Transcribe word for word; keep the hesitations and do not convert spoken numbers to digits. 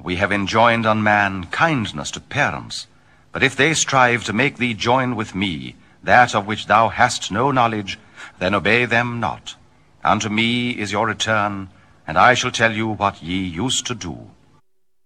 We have enjoined on man kindness to parents, but if they strive to make thee join with me that of which thou hast no knowledge, then obey them not. Unto me is your return, and I shall tell you what ye used to do.